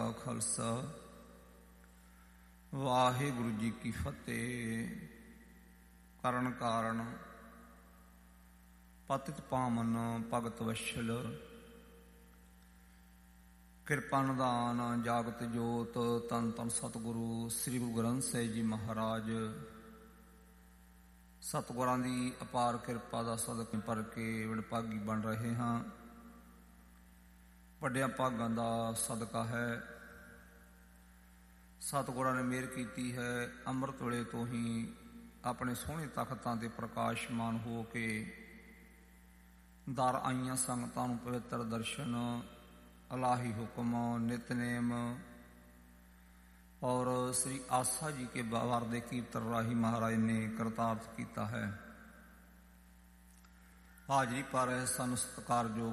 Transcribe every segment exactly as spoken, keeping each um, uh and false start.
ਖਾਲਸਾ, ਵਾਹਿਗੁਰੂ ਜੀ ਕੀ ਫਤਿਹ। ਕਰਨ ਕਾਰਨ ਪਤਿਤ ਪਾਵਨ ਭਗਤ ਵਸ਼ਲ, ਕਿਰਪਾ ਨਿਧਾਨ ਜਾਗਤ ਜੋਤ, ਤਨ ਤਨ ਸਤਿਗੁਰੂ ਸ੍ਰੀ ਗੁਰੂ ਗ੍ਰੰਥ ਸਾਹਿਬ ਜੀ ਮਹਾਰਾਜ। ਸਤਿਗੁਰਾਂ ਦੀ ਅਪਾਰ ਕਿਰਪਾ ਦਾ ਸਦਕਾ ਭਰ ਕੇ ਵਡਭਾਗੀ ਬਣ ਰਹੇ ਹਾਂ। ਵੱਡਿਆਂ ਭਾਗਾਂ ਦਾ ਸਦਕਾ ਹੈ। ਸਤਿਗੁਰਾਂ ਨੇ ਮਿਹਰ ਕੀਤੀ ਹੈ। ਅੰਮ੍ਰਿਤ ਵੇਲੇ ਤੋਂ ਹੀ ਆਪਣੇ ਸੋਹਣੇ ਤਖਤਾਂ ਤੇ ਪ੍ਰਕਾਸ਼ਮਾਨ ਹੋ ਕੇ ਦਰ ਆਈਆਂ ਸੰਗਤਾਂ ਨੂੰ ਪਵਿੱਤਰ ਦਰਸ਼ਨ, ਇਲਾਹੀ ਹੁਕਮ, ਨਿਤਨੇਮ ਔਰ ਸ੍ਰੀ ਆਸਾ ਜੀ ਕੇ ਬਾਵਰ ਦੇ ਕੀਰਤਨ ਰਾਹੀਂ ਮਹਾਰਾਜ ਨੇ ਕਰਤਾਰਥ ਕੀਤਾ ਹੈ। ਹਾਜ਼ਰੀ ਪਾ ਰਹੇ ਸਾਨੂੰ ਸਤਿਕਾਰਯੋਗ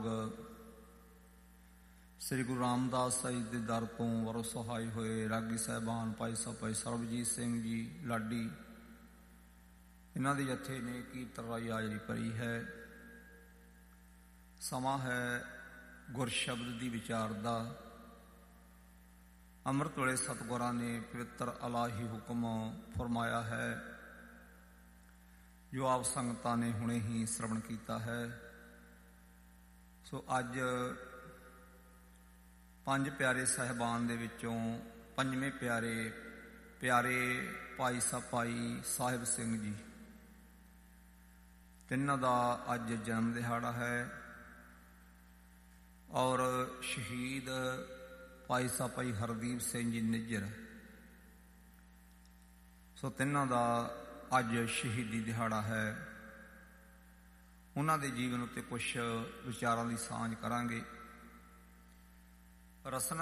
ਸ੍ਰੀ ਗੁਰੂ ਰਾਮਦਾਸ ਜੀ ਦੇ ਦਰ ਤੋਂ ਵਰੋ ਸਹਾਈ ਹੋਏ ਰਾਗੀ ਸਾਹਿਬਾਨ ਭਾਈ ਸਾਹਿਬ ਭਾਈ ਸਰਬਜੀਤ ਸਿੰਘ ਜੀ ਲਾਡੀ, ਇਹਨਾਂ ਦੇ ਜੱਥੇ ਨੇ ਕੀਰਤਨ ਰਾਹੀਂ ਹਾਜ਼ਰੀ ਭਰੀ ਹੈ। ਸਮਾਂ ਹੈ ਗੁਰ ਸ਼ਬਦ ਦੀ ਵਿਚਾਰ ਦਾ। ਅੰਮ੍ਰਿਤ ਵੇਲੇ ਸਤਿਗੁਰਾਂ ਨੇ ਪਵਿੱਤਰ ਇਲਾਹੀ ਹੁਕਮ ਫਰਮਾਇਆ ਹੈ, ਜੋ ਆਪ ਸੰਗਤਾਂ ਨੇ ਹੁਣੇ ਹੀ ਸਰਵਣ ਕੀਤਾ ਹੈ। ਸੋ ਅੱਜ ਪੰਜ ਪਿਆਰੇ ਸਾਹਿਬਾਨ ਦੇ ਵਿੱਚੋਂ ਪੰਜਵੇਂ ਪਿਆਰੇ ਪਿਆਰੇ ਭਾਈ ਸਾਹਿਬ ਭਾਈ ਸਾਹਿਬ ਸਿੰਘ ਜੀ, ਤਿੰਨਾਂ ਦਾ ਅੱਜ ਜਨਮ ਦਿਹਾੜਾ ਹੈ। ਔਰ ਸ਼ਹੀਦ ਭਾਈ ਸਾਹਿਬ ਭਾਈ ਹਰਦੀਪ ਸਿੰਘ ਜੀ ਨਿੱਜਰ, ਸੋ ਤਿੰਨਾਂ ਦਾ ਅੱਜ ਸ਼ਹੀਦੀ ਦਿਹਾੜਾ ਹੈ। ਉਹਨਾਂ ਦੇ ਜੀਵਨ ਉੱਤੇ ਕੁਛ ਵਿਚਾਰਾਂ ਦੀ ਸਾਂਝ ਕਰਾਂਗੇ। ਰਸਨਾ